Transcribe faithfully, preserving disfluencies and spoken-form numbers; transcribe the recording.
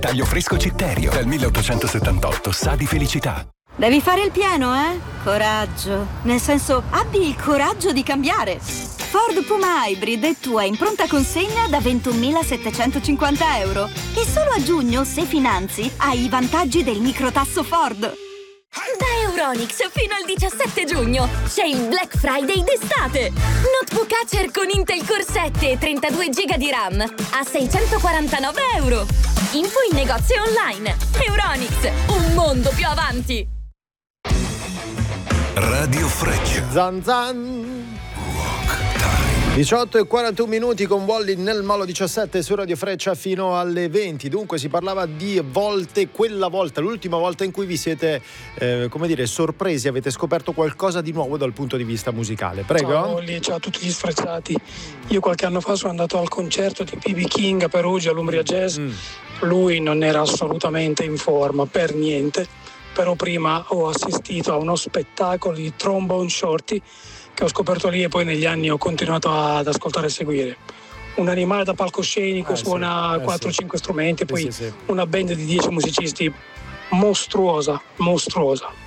Taglio fresco Citterio, dal milleottocentosettantotto, sa di felicità. Devi fare il pieno, eh? Coraggio. Nel senso, abbi il coraggio di cambiare. Ford Puma Hybrid è tua in pronta consegna da ventunomilasettecentocinquanta euro. E solo a giugno, se finanzi, hai i vantaggi del microtasso Ford. Da Euronics fino al diciassette giugno c'è il Black Friday d'estate. Notebook Acer con Intel Core sette e trentadue giga di RAM a seicentoquarantanove euro. Info in negozio e online. Euronics, un mondo più avanti. Radio Freccia. Zan zan. diciotto e quarantuno minuti con Wally nel Molo diciassette su Radio Freccia fino alle venti. Dunque si parlava di volte, quella volta, l'ultima volta in cui vi siete, eh, come dire, sorpresi, avete scoperto qualcosa di nuovo dal punto di vista musicale. Prego. Ciao Wally, ciao a tutti gli sfrecciati. Io qualche anno fa sono andato al concerto di B B King a Perugia, all'Umbria Jazz. Mm. Lui non era assolutamente in forma, per niente. Però prima ho assistito a uno spettacolo di Trombone Shorty che ho scoperto lì e poi negli anni ho continuato ad ascoltare e seguire. Un animale da palcoscenico, eh, suona sì, quattro cinque eh, sì. strumenti, sì, poi sì, sì. una band di dieci musicisti mostruosa, mostruosa.